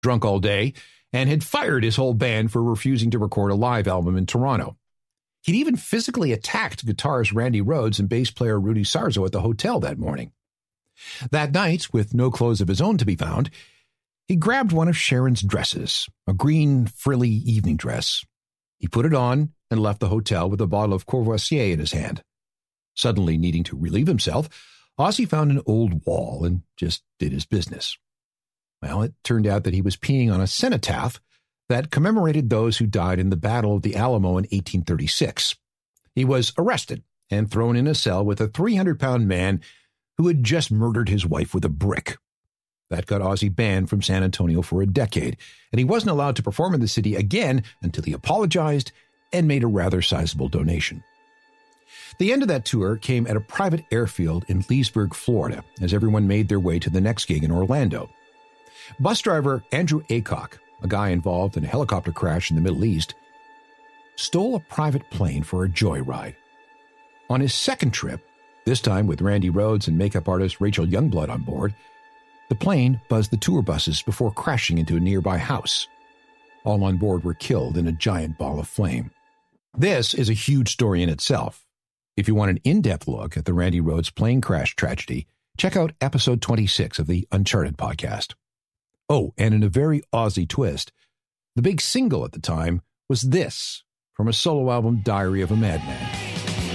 drunk all day, and had fired his whole band for refusing to record a live album in Toronto. He'd even physically attacked guitarist Randy Rhoads and bass player Rudy Sarzo at the hotel that morning. That night, with no clothes of his own to be found, he grabbed one of Sharon's dresses, a green, frilly evening dress. He put it on and left the hotel with a bottle of Courvoisier in his hand. Suddenly needing to relieve himself, Ozzy found an old wall and just did his business. Well, it turned out that he was peeing on a cenotaph that commemorated those who died in the Battle of the Alamo in 1836. He was arrested and thrown in a cell with a 300-pound man who had just murdered his wife with a brick. That got Ozzy banned from San Antonio for a decade, and he wasn't allowed to perform in the city again until he apologized and made a rather sizable donation. The end of that tour came at a private airfield in Leesburg, Florida, as everyone made their way to the next gig in Orlando. Bus driver Andrew Aycock, a guy involved in a helicopter crash in the Middle East, stole a private plane for a joyride. On his second trip, this time with Randy Rhoads and makeup artist Rachel Youngblood on board, the plane buzzed the tour buses before crashing into a nearby house. All on board were killed in a giant ball of flame. This is a huge story in itself. If you want an in-depth look at the Randy Rhoads plane crash tragedy, check out episode 26 of the Uncharted podcast. Oh, and in a very Ozzy twist, the big single at the time was this from a solo album, Diary of a Madman.